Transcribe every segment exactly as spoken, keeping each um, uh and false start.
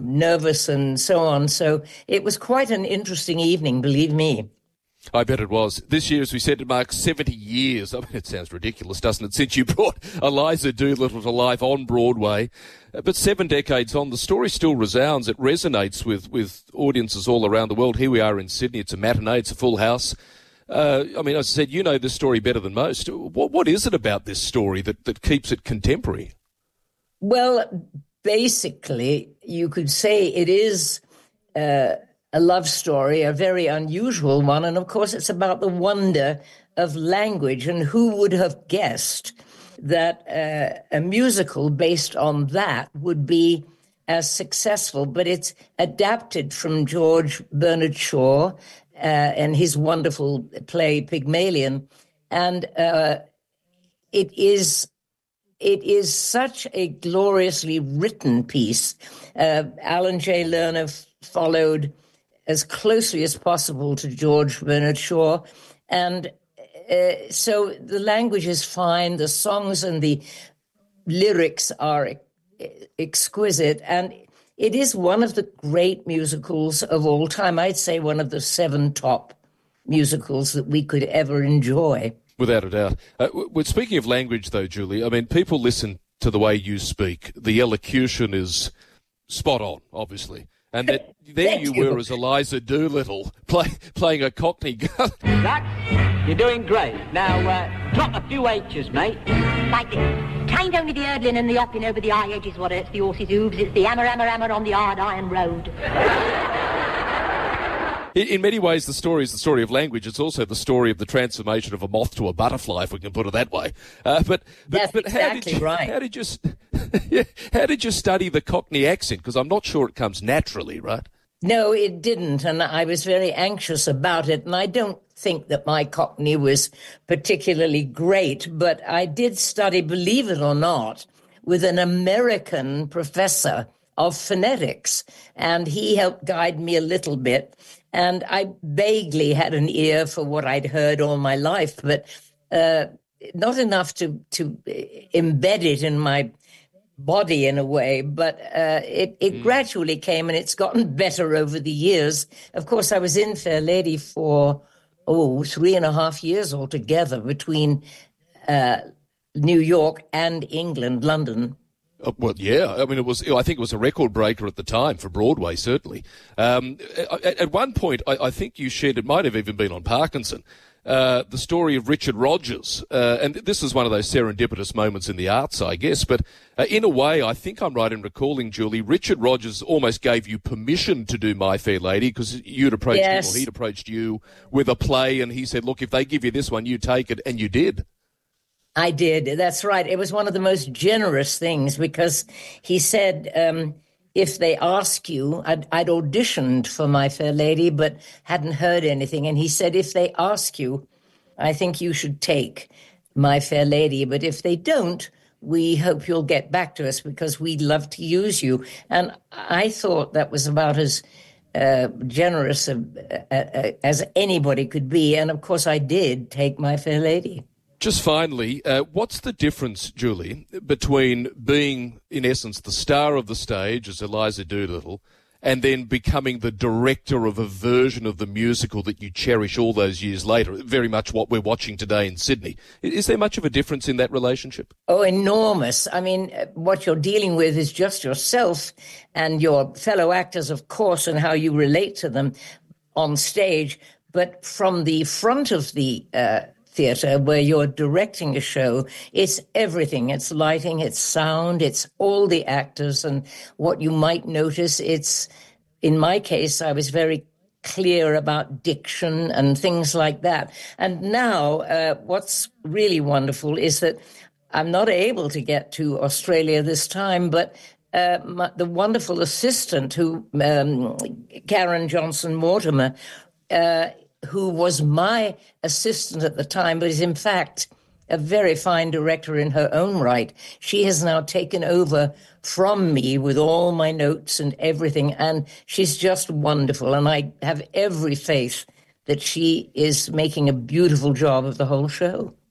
nervous and so on. So it was quite an interesting evening, believe me. I bet it was. This year, as we said, it marks seventy years. I mean, it sounds ridiculous, doesn't it, since you brought Eliza Doolittle to life on Broadway. But seven decades on, the story still resounds. It resonates with, with audiences all around the world. Here we are in Sydney. It's a matinee. It's a full house. Uh, I mean, as I said, you know this story better than most. What, what is it about this story that, that keeps it contemporary? Well, basically, you could say it is uh, a love story, a very unusual one. And, of course, it's about the wonder of language. And who would have guessed that uh, a musical based on that would be as successful? But it's adapted from George Bernard Shaw uh, and his wonderful play Pygmalion. And uh, it is... It is such a gloriously written piece. Uh, Alan J. Lerner f- followed as closely as possible to George Bernard Shaw. And uh, so the language is fine. The songs and the lyrics are e- exquisite. And it is one of the great musicals of all time. I'd say one of the seven top musicals that we could ever enjoy. Without a doubt. Uh, w- speaking of language, though, Julie, I mean, people listen to the way you speak. The elocution is spot on, obviously. And that there you, you were as Eliza Doolittle, play, playing a Cockney girl. That, you're doing great. Now, uh, drop a few H's, mate. Like this. Tain't only the hurdling and the hopping over the high edges what hurts the horse's hooves, it's the hammer, hammer, hammer on the hard iron road. In many ways, the story is the story of language. It's also the story of the transformation of a moth to a butterfly, if we can put it that way. Uh, but but, That's but how exactly did you, right. How did you yeah, how did you study the Cockney accent? Because I'm not sure it comes naturally, right? No, it didn't, and I was very anxious about it. And I don't think that my Cockney was particularly great, but I did study, believe it or not, with an American professor of phonetics, and he helped guide me a little bit. And I vaguely had an ear for what I'd heard all my life, but uh, not enough to, to embed it in my body in a way. But uh, it, it mm. gradually came, and it's gotten better over the years. Of course, I was in Fair Lady for, oh, three and a half years altogether between uh, New York and England, London. Uh, well, yeah. I mean, it was. I think it was a record breaker at the time for Broadway, certainly. Um, at, at one point, I, I think you shared, it might have even been on Parkinson, uh, the story of Richard Rodgers. Uh, and this is one of those serendipitous moments in the arts, I guess. But uh, in a way, I think I'm right in recalling, Julie, Richard Rodgers almost gave you permission to do My Fair Lady because you'd approached yes. him or he'd approached you with a play, and he said, look, if they give you this one, you take it, and you did. I did. That's right. It was one of the most generous things because he said, um, if they ask you, I'd, I'd auditioned for My Fair Lady, but hadn't heard anything. And he said, if they ask you, I think you should take My Fair Lady. But if they don't, we hope you'll get back to us because we'd love to use you. And I thought that was about as uh, generous uh, uh, as anybody could be. And of course, I did take My Fair Lady. Just finally, uh, what's the difference, Julie, between being, in essence, the star of the stage as Eliza Doolittle and then becoming the director of a version of the musical that you cherish all those years later, very much what we're watching today in Sydney? Is there much of a difference in that relationship? Oh, enormous. I mean, what you're dealing with is just yourself and your fellow actors, of course, and how you relate to them on stage. But from the front of the uh theatre where you're directing a show, it's everything. It's lighting, it's sound, it's all the actors. And what you might notice, it's, in my case, I was very clear about diction and things like that. And now uh, what's really wonderful is that I'm not able to get to Australia this time, but uh, my, the wonderful assistant who, um, Karen Johnson Mortimer, uh, who was my assistant at the time, but is in fact a very fine director in her own right. She has now taken over from me with all my notes and everything, and she's just wonderful. And I have every faith that she is making a beautiful job of the whole show.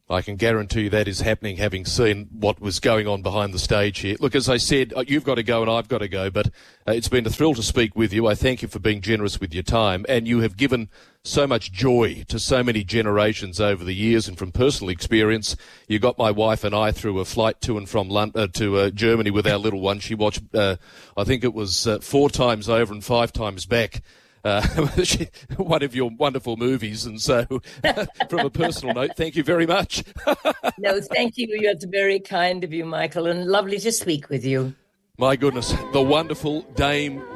I can guarantee you that is happening, having seen what was going on behind the stage here. Look, as I said, you've got to go and I've got to go, but uh, it's been a thrill to speak with you. I thank you for being generous with your time, and you have given so much joy to so many generations over the years, and from personal experience, you got my wife and I through a flight to and from London, uh, to uh, Germany with our little one. She watched, uh, I think it was uh, four times over and five times back. Uh, one of your wonderful movies, and so from a personal note, thank you very much. No, thank you. It's very kind of you, Michael, and lovely to speak with you. My goodness, the wonderful Dame